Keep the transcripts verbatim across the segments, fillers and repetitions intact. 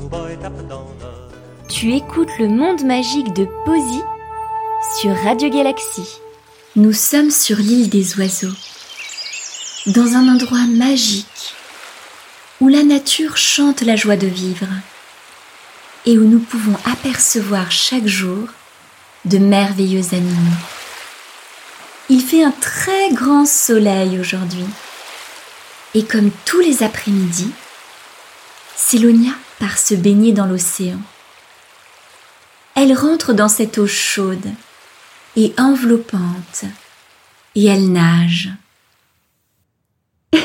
Tu écoutes le monde magique de Posy sur Radio Galaxie. Nous sommes sur l'île des oiseaux, dans un endroit magique où la nature chante la joie de vivre et où nous pouvons apercevoir chaque jour de merveilleux animaux. Il fait un très grand soleil aujourd'hui et comme tous les après-midi, Sélonia part se baigner dans l'océan. Elle rentre dans cette eau chaude et enveloppante et elle nage. Allez,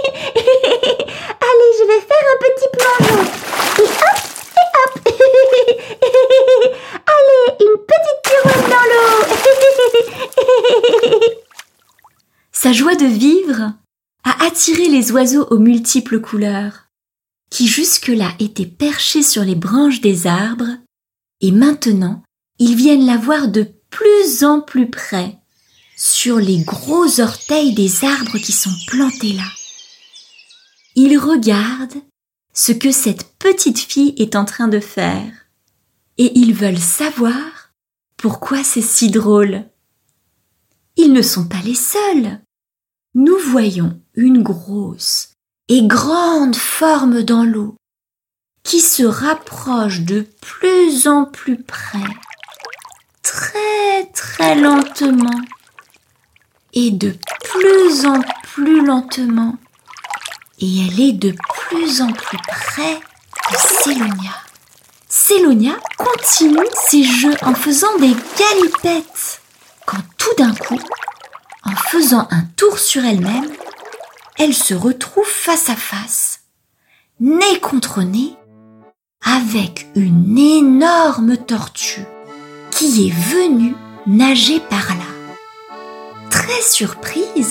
je vais faire un petit plongeon. Et hop, et hop. Allez, une petite pirouette dans l'eau. Sa joie de vivre a attiré les oiseaux aux multiples couleurs, qui jusque-là étaient perchés sur les branches des arbres, et maintenant ils viennent la voir de plus en plus près, sur les gros orteils des arbres qui sont plantés là. Ils regardent ce que cette petite fille est en train de faire, et ils veulent savoir pourquoi c'est si drôle. Ils ne sont pas les seuls. Nous voyons une grosse et grande forme dans l'eau qui se rapproche de plus en plus près, très très lentement et de plus en plus lentement, et elle est de plus en plus près de Sélonia. Sélonia continue ses jeux en faisant des galipettes, quand tout d'un coup, en faisant un tour sur elle-même, elle se retrouve face à face, nez contre nez, avec une énorme tortue qui est venue nager par là. Très surprise,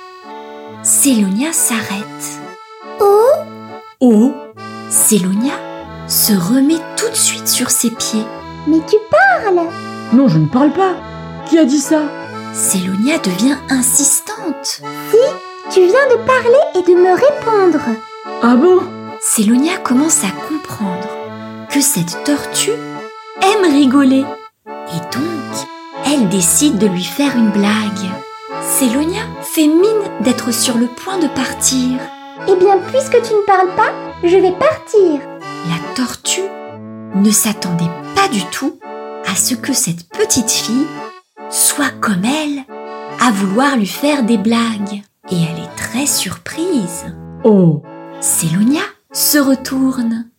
Sélonia s'arrête. Oh, Oh, Sélonia se remet tout de suite sur ses pieds. mais tu parles. Non, je ne parle pas. Qui a dit ça? Sélonia devient insistante. Tu viens de parler et de me répondre. Ah bon? Sélonia commence à comprendre que cette tortue aime rigoler. Et donc, elle décide de lui faire une blague. Sélonia fait mine d'être sur le point de partir. Eh bien, puisque tu ne parles pas, je vais partir. La tortue ne s'attendait pas du tout à ce que cette petite fille soit comme elle, à vouloir lui faire des blagues. Et elle est très surprise. Oh, Sélonia se retourne.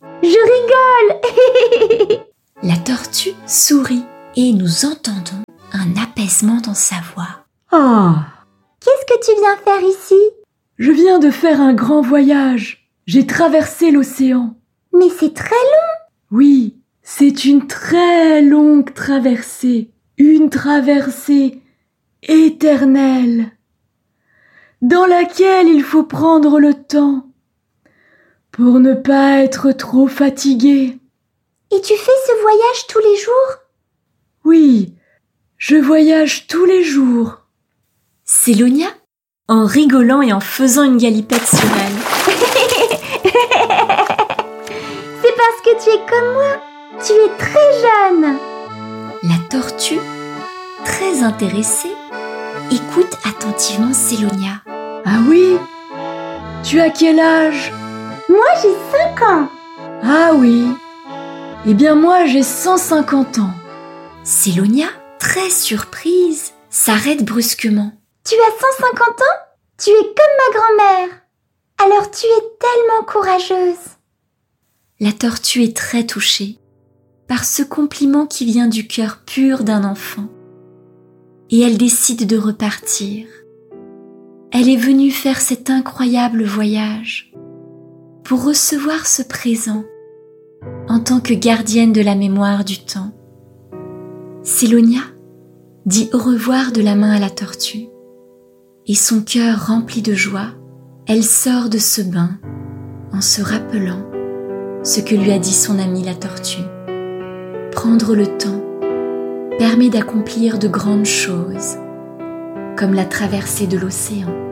Je rigole. La tortue sourit et nous entendons un apaisement dans sa voix. ah, Qu'est-ce que tu viens faire ici? je viens de faire un grand voyage. J'ai traversé l'océan. Mais c'est très long. Oui, c'est une très longue traversée. Une traversée éternelle, dans laquelle il faut prendre le temps pour ne pas être trop fatigué. Et tu fais ce voyage tous les jours? Oui, je voyage tous les jours. Sélonia, en rigolant et en faisant une galipette sur elle. C'est parce que tu es comme moi. Tu es très jeune. La tortue, très intéressée, écoute attentivement Sélonia. Ah oui? Tu as quel âge? Moi, j'ai cinq ans. Ah oui. Eh bien moi, j'ai cent cinquante ans. Sélonia, très surprise, s'arrête brusquement. Tu as cent cinquante ans? Tu es comme ma grand-mère. Alors tu es tellement courageuse. La tortue est très touchée par ce compliment qui vient du cœur pur d'un enfant. Et elle décide de repartir. Elle est venue faire cet incroyable voyage pour recevoir ce présent en tant que gardienne de la mémoire du temps. Sélonia dit au revoir de la main à la tortue et son cœur rempli de joie, elle sort de ce bain en se rappelant ce que lui a dit son amie la tortue. Prendre le temps permet d'accomplir de grandes choses, comme la traversée de l'océan.